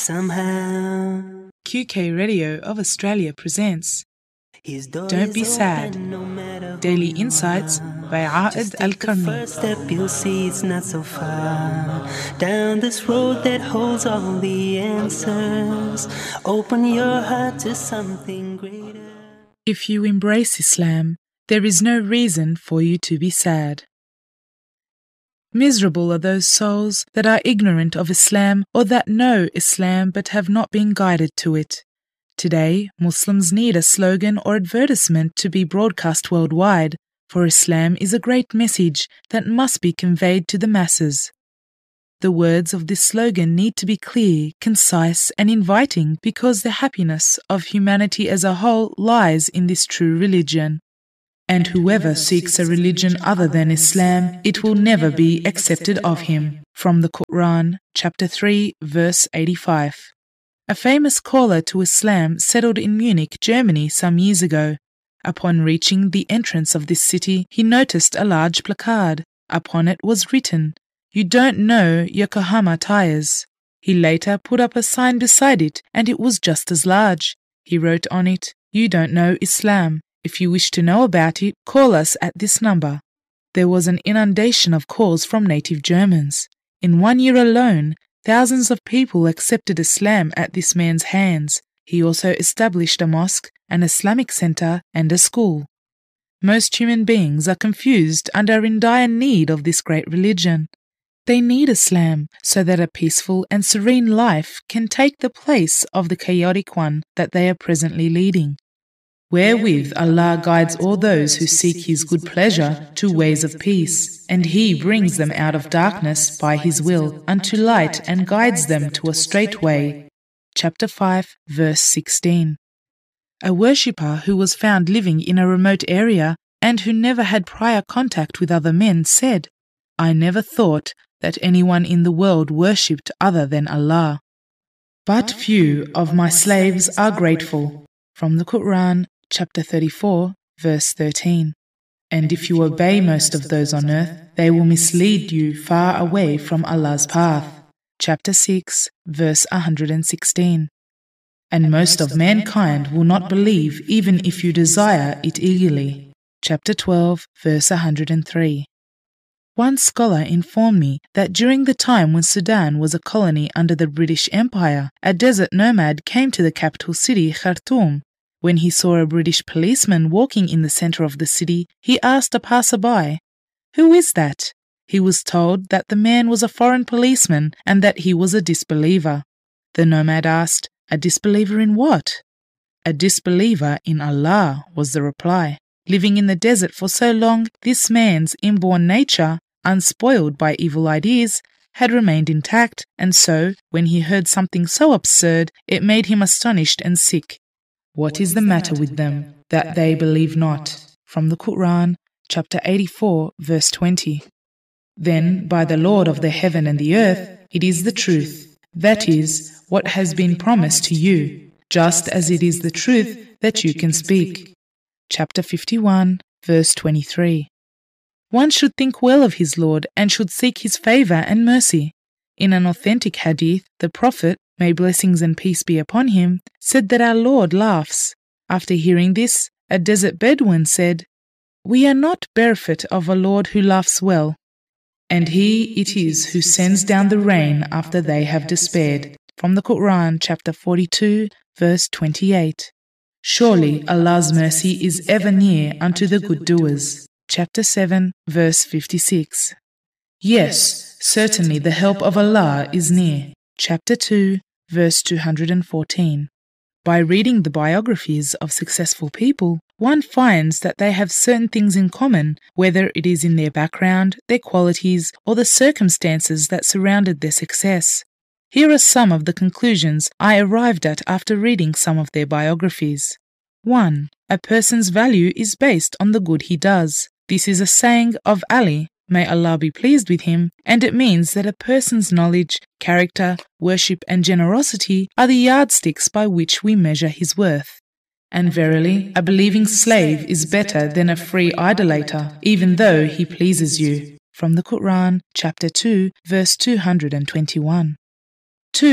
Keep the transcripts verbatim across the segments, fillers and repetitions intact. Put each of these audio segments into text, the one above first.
Somehow Q K Radio of Australia presents Don't Be Sad, Daily Insights by Aaid Al-Karni. First step you'll see it's not so far. Down this road that holds all the answers. Open your heart to something greater. If you embrace Islam, there is no reason for you to be sad. Miserable are those souls that are ignorant of Islam or that know Islam but have not been guided to it. Today, Muslims need a slogan or advertisement to be broadcast worldwide, for Islam is a great message that must be conveyed to the masses. The words of this slogan need to be clear, concise, and inviting because the happiness of humanity as a whole lies in this true religion. And whoever seeks a religion other than Islam, it will never be accepted of him. From the Quran, chapter three, verse eighty-five. A famous caller to Islam settled in Munich, Germany some years ago. Upon reaching the entrance of this city, he noticed a large placard. Upon it was written, "You don't know Yokohama tires." He later put up a sign beside it, and it was just as large. He wrote on it, "You don't know Islam. If you wish to know about it, call us at this number." There was an inundation of calls from native Germans. In one year alone, thousands of people accepted Islam at this man's hands. He also established a mosque, an Islamic center, and a school. Most human beings are confused and are in dire need of this great religion. They need Islam so that a peaceful and serene life can take the place of the chaotic one that they are presently leading. Wherewith Allah guides all those who seek His good pleasure to ways of peace, and He brings them out of darkness by His will unto light and guides them to a straight way. Chapter five, verse sixteen. A worshipper who was found living in a remote area and who never had prior contact with other men said, "I never thought that anyone in the world worshipped other than Allah. But few of my slaves are grateful." From the Quran, chapter thirty-four, verse thirteen. And if you obey most of those on earth, they will mislead you far away from Allah's path. Chapter six, verse one hundred sixteen. And most of mankind will not believe even if you desire it eagerly. Chapter twelve, verse one hundred three. One scholar informed me that during the time when Sudan was a colony under the British Empire, a desert nomad came to the capital city, Khartoum. When he saw a British policeman walking in the center of the city, he asked a passerby, "Who is that?" He was told that the man was a foreign policeman and that he was a disbeliever. The nomad asked, "A disbeliever in what?" "A disbeliever in Allah," was the reply. Living in the desert for so long, this man's inborn nature, unspoiled by evil ideas, had remained intact, and so, when he heard something so absurd, it made him astonished and sick. What is the matter with them, that they believe not? From the Quran, chapter eighty-four, verse twenty. Then, by the Lord of the heaven and the earth, it is the truth, that is, what has been promised to you, just as it is the truth that you can speak. Chapter fifty-one, verse twenty-three. One should think well of his Lord and should seek His favor and mercy. In an authentic hadith, the Prophet, may blessings and peace be upon him, said that our Lord laughs. After hearing this, a desert Bedouin said, "We are not bereft of a Lord who laughs well, and He it is who sends down the rain after they have despaired." From the Quran, chapter forty-two, verse twenty-eight. Surely Allah's mercy is ever near unto the good doers. Chapter seven, verse fifty-six. Yes, certainly the help of Allah is near. Chapter two, verse two hundred fourteen. By reading the biographies of successful people, one finds that they have certain things in common, whether it is in their background, their qualities, or the circumstances that surrounded their success. Here are some of the conclusions I arrived at after reading some of their biographies. one. A person's value is based on the good he does. This is a saying of Ali, may Allah be pleased with him, and it means that a person's knowledge, character, worship, and generosity are the yardsticks by which we measure his worth. And verily, a believing slave is better than a free idolater, even though he pleases you. From the Quran, chapter two, verse two hundred twenty-one. two.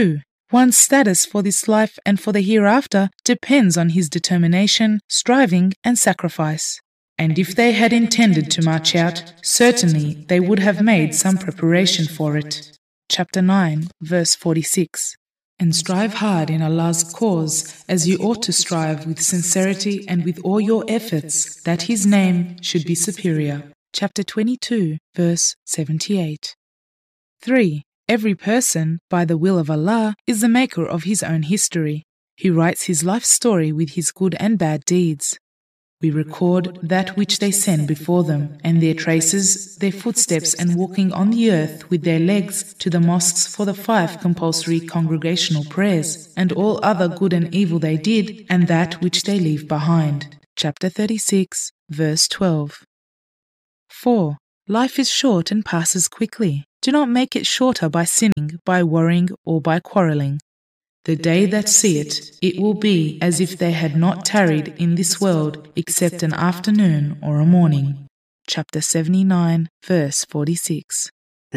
One's status for this life and for the hereafter depends on his determination, striving, and sacrifice. And if they had intended to march out, certainly they would have made some preparation for it. Chapter nine, verse forty-six. And strive hard in Allah's cause, as you ought to strive with sincerity and with all your efforts, that His name should be superior. Chapter twenty-two, verse seventy-eight. three. Every person, by the will of Allah, is the maker of his own history. He writes his life story with his good and bad deeds. We record that which they send before them, and their traces, their footsteps, and walking on the earth with their legs to the mosques for the five compulsory congregational prayers, and all other good and evil they did, and that which they leave behind. Chapter thirty-six, verse twelve. four. Life is short and passes quickly. Do not make it shorter by sinning, by worrying, or by quarrelling. The day that see it, it will be as if they had not tarried in this world except an afternoon or a morning. Chapter seventy-nine, verse forty-six.